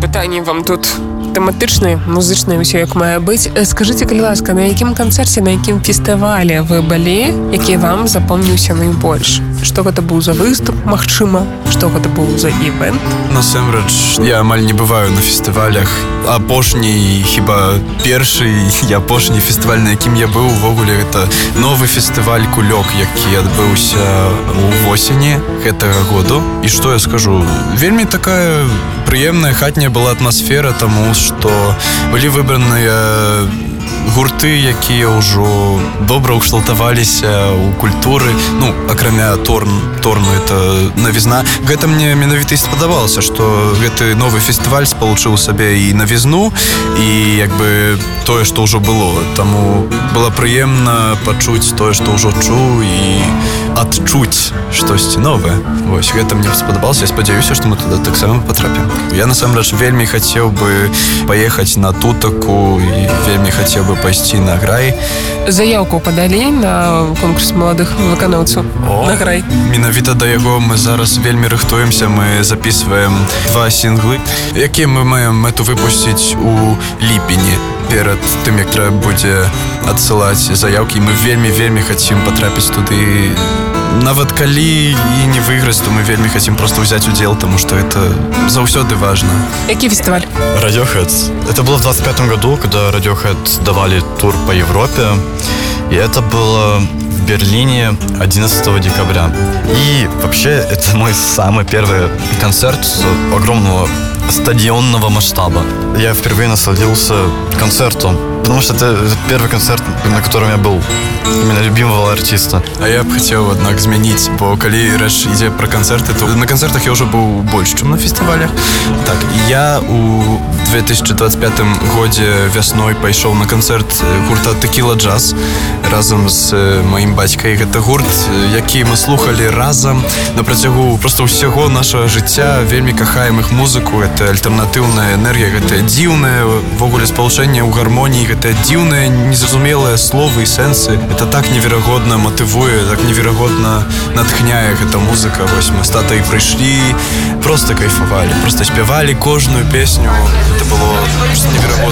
пытанні вам тут тэматычныя, музычныя, ўсё як мае быць. Скажыце, калі ласка, на якім канцэрце, на якім фестывалі вы былі, які вам запомніўся найбольш? Што гэта быў за выступ, магчыма? Што гэта быў за івент? Насамрэч, я амаль не бываю на фестывалях. Апошні, хіба першы і апошні фестываль, на якім я быў, увогуле, гэта новы фестываль «Кулёк», які адбыўся ў восені гэтага году. І што я скажу? Вельмі такая прыемная хатняя была атмасфера, таму што былі выбраныя гурты, якія ўжо добра ўкшталтаваліся ў культуры, ну, акрамя Торну, это навізна. Гэта мне менавіта і спадабалася, што гэты новы фестываль спалучыў сабе і навізну, і як бы тое, што ўжо было. Таму было прыемна пачуць тое, што ўжо чуў, і адчуць штосьці новае. Вось, гэта мне спадабалася. Я спадзяюся, што мы туды таксама патрапім. Я, насамрэч, вельмі хацеў бы паехаць на Тутаку і вельмі хацеў бы пайсці на Грай. Заяўку падалі на конкурс маладых выканаўцаў на Грай. Менавіта да яго мы зараз вельмі рыхтуемся. Мы записываем 2 сінглы, якія мы маем мэту выпусціць у ліпені. Перад тым, як трэба будзе адсылаць заяўкі, мы вельмі хацім патрапіць туды. Нават калі і не выйграць, то мы вельмі хацім просто взять удзел, тому что это заўсёды важно. Які фестиваль? Radiohead. Это было в 25 году, когда Radiohead давали тур по Европе. И это было в Берлине 11 декабря. И вообще это мой самый первый концерт огромного стадионного масштаба. Я впервые насладился концертом, потому что это первый концерт, на котором я был именно любимого артиста. А я б хацеў, аднак, змяніць, бо калі рэч ідзе пра канцэрты, то на канцэртах я ўжо быў больш, чым на фестывалях. Так, я у 2025 годзе вясной пайшоў на канцэрт гурта Tequila Jazz разам з маім бацькай. Гэта гурт, які мы слухалі разам на працягу проста ўсяго нашага жыцця. Вельмі кахаем іх музыку. Гэта альтэрнатыўная энергія, гэта дзіўнае ввогуле спалучэнне ў гармоніі, гэта дзіўныя незразумелыя словы і сэнсы. Это так неверагодна матывуе, так неверагодна натхняе гэта музыка. Вось мы з татай прыйшлі, проста кайфавалі, проста спявалі кожную песню. Это было неверагодна.